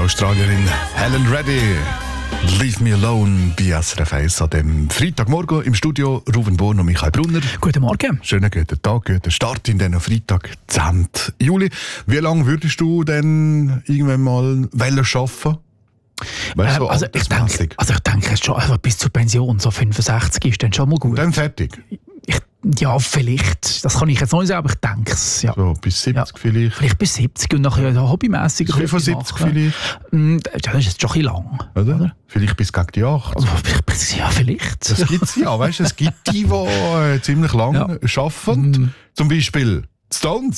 Australierin Helen Reddy. Leave Me Alone bei SRF 1 an dem Freitagmorgen im Studio. Ruben Born und Michael Brunner. Guten Morgen. Schönen guten Tag, guten Start in den Freitag, 10. Juli. Wie lange würdest du denn irgendwann mal arbeiten? Weißt du, ich denke schon, also bis zur Pension, so 65 ist dann schon mal gut. Dann fertig? Ja, vielleicht. Das kann ich jetzt noch nicht sagen, aber ich denke es. Ja. So, bis 70 vielleicht? Vielleicht bis 70 und nachher hobbymässig. 75 vielleicht? Ja, das ist schon ein bisschen lang. Oder? Vielleicht bis gegen die 8. Also, ja, vielleicht. Das gibt es ja, weißt du, es gibt die ziemlich lange arbeiten. Zum Beispiel Stones.